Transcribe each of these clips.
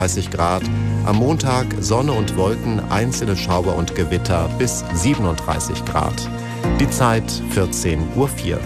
30 Grad. Am Montag Sonne und Wolken, einzelne Schauer und Gewitter bis 37 Grad. Die Zeit 14:04 Uhr.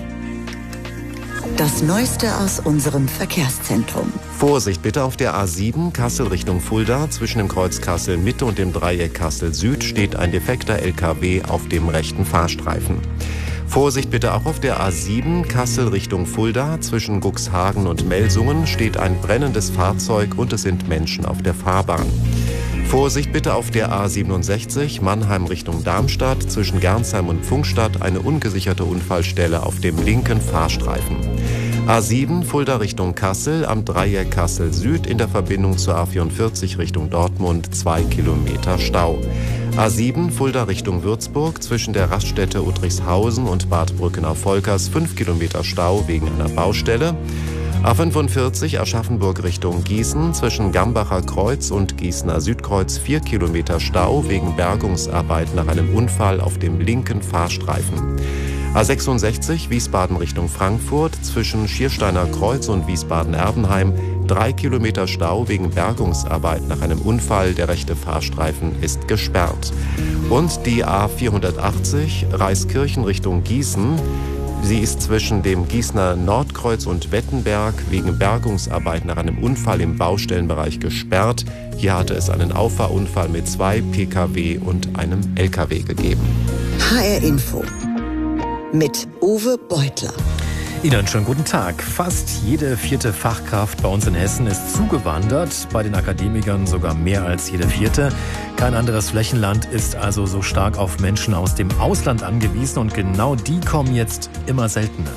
Das Neueste aus unserem Verkehrszentrum. Vorsicht bitte auf der A7 Kassel Richtung Fulda. Zwischen dem Kreuz Kassel Mitte und dem Dreieck Kassel Süd steht ein defekter LKW auf dem rechten Fahrstreifen. Vorsicht bitte auch auf der A7 Kassel Richtung Fulda. Zwischen Cuxhagen und Melsungen steht ein brennendes Fahrzeug und es sind Menschen auf der Fahrbahn. Vorsicht bitte auf der A67 Mannheim Richtung Darmstadt. Zwischen Gernsheim und Pfungstadt eine ungesicherte Unfallstelle auf dem linken Fahrstreifen. A7 Fulda Richtung Kassel am Dreieck Kassel Süd in der Verbindung zur A44 Richtung Dortmund 2 Kilometer Stau. A7 Fulda Richtung Würzburg zwischen der Raststätte Uttrichshausen und Bad Brückenau-Volkers 5 Kilometer Stau wegen einer Baustelle. A45 Aschaffenburg Richtung Gießen zwischen Gambacher Kreuz und Gießener Südkreuz 4 Kilometer Stau wegen Bergungsarbeit nach einem Unfall auf dem linken Fahrstreifen. A66 Wiesbaden Richtung Frankfurt zwischen Schiersteiner Kreuz und Wiesbaden-Erbenheim 3 Kilometer Stau wegen Bergungsarbeit nach einem Unfall. Der rechte Fahrstreifen ist gesperrt. Und die A480 Reiskirchen Richtung Gießen. Sie ist zwischen dem Gießener Nordkreuz und Wettenberg wegen Bergungsarbeit nach einem Unfall im Baustellenbereich gesperrt. Hier hatte es einen Auffahrunfall mit 2 Pkw und einem Lkw gegeben. HR Info mit Uwe Beutler. Ihnen einen schönen guten Tag. Fast jede 4. Fachkraft bei uns in Hessen ist zugewandert, bei den Akademikern sogar mehr als jede 4. Kein anderes Flächenland ist also so stark auf Menschen aus dem Ausland angewiesen und genau die kommen jetzt immer seltener.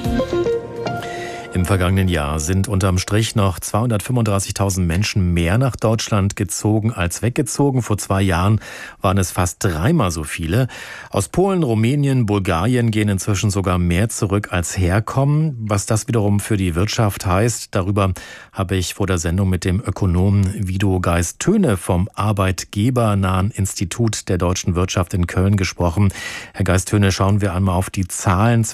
Im vergangenen Jahr sind unterm Strich noch 235.000 Menschen mehr nach Deutschland gezogen als weggezogen. Vor 2 Jahren waren es fast 3-mal so viele. Aus Polen, Rumänien, Bulgarien gehen inzwischen sogar mehr zurück als herkommen. Was das wiederum für die Wirtschaft heißt, darüber habe ich vor der Sendung mit dem Ökonomen Wido Geist-Töne vom Arbeitgebernahen Institut der deutschen Wirtschaft in Köln gesprochen. Herr Geist-Töne, schauen wir einmal auf die Zahlen.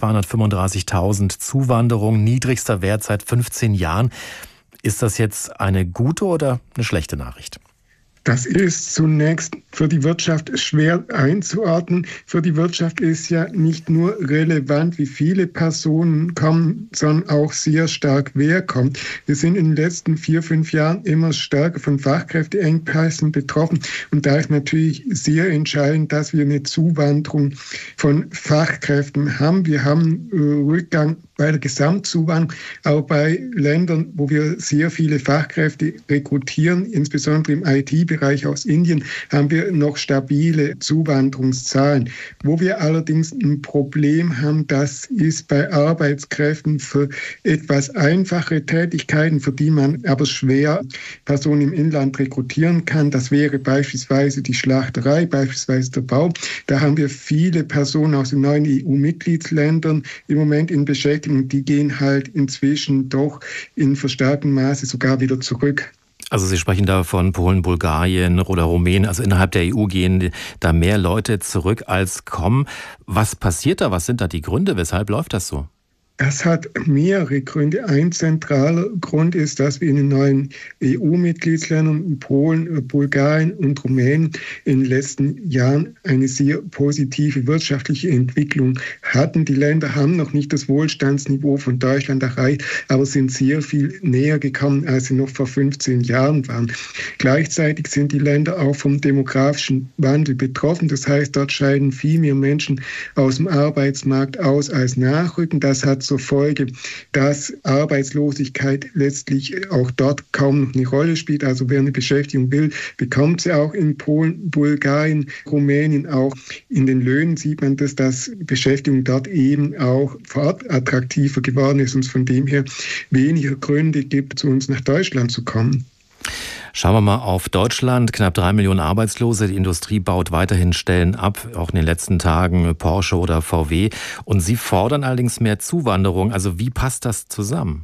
235.000 Zuwanderung, niedrigster Wert seit 15 Jahren. Ist das jetzt eine gute oder eine schlechte Nachricht? Das ist zunächst für die Wirtschaft schwer einzuordnen. Für die Wirtschaft ist ja nicht nur relevant, wie viele Personen kommen, sondern auch sehr stark, wer kommt. Wir sind in den letzten 4-5 Jahren immer stärker von Fachkräfteengpässen betroffen. Und da ist natürlich sehr entscheidend, dass wir eine Zuwanderung von Fachkräften haben. Wir haben Rückgang bei der Gesamtzuwanderung, auch bei Ländern, wo wir sehr viele Fachkräfte rekrutieren, insbesondere im IT-Bereich aus Indien, haben wir noch stabile Zuwanderungszahlen. Wo wir allerdings ein Problem haben, das ist bei Arbeitskräften für etwas einfache Tätigkeiten, für die man aber schwer Personen im Inland rekrutieren kann. Das wäre beispielsweise die Schlachterei, beispielsweise der Bau. Da haben wir viele Personen aus den neuen EU-Mitgliedsländern im Moment in Beschäftigung. Und die gehen halt inzwischen doch in verstärktem Maße sogar wieder zurück. Also Sie sprechen da von Polen, Bulgarien oder Rumänien. Also innerhalb der EU gehen da mehr Leute zurück als kommen. Was passiert da? Was sind da die Gründe? Weshalb läuft das so? Das hat mehrere Gründe. Ein zentraler Grund ist, dass wir in den neuen EU-Mitgliedsländern, Polen, Bulgarien und Rumänien in den letzten Jahren eine sehr positive wirtschaftliche Entwicklung hatten. Die Länder haben noch nicht das Wohlstandsniveau von Deutschland erreicht, aber sind sehr viel näher gekommen, als sie noch vor 15 Jahren waren. Gleichzeitig sind die Länder auch vom demografischen Wandel betroffen. Das heißt, dort scheiden viel mehr Menschen aus dem Arbeitsmarkt aus als nachrücken. Das hat zur Folge, dass Arbeitslosigkeit letztlich auch dort kaum noch eine Rolle spielt. Also wer eine Beschäftigung will, bekommt sie auch in Polen, Bulgarien, Rumänien. Auch in den Löhnen sieht man, dass Beschäftigung dort eben auch vor Ort attraktiver geworden ist und es von dem her weniger Gründe gibt, zu uns nach Deutschland zu kommen. Schauen wir mal auf Deutschland. Knapp 3 Millionen Arbeitslose. Die Industrie baut weiterhin Stellen ab, auch in den letzten Tagen Porsche oder VW. Und Sie fordern allerdings mehr Zuwanderung. Also wie passt das zusammen?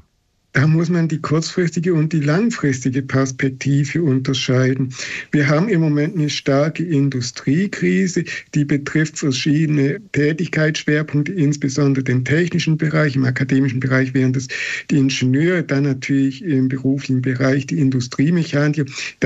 Da muss man die kurzfristige und die langfristige Perspektive unterscheiden. Wir haben im Moment eine starke Industriekrise, die betrifft verschiedene Tätigkeitsschwerpunkte, insbesondere den technischen Bereich. Im akademischen Bereich wären das die Ingenieure, dann natürlich im beruflichen Bereich die Industriemechaniker.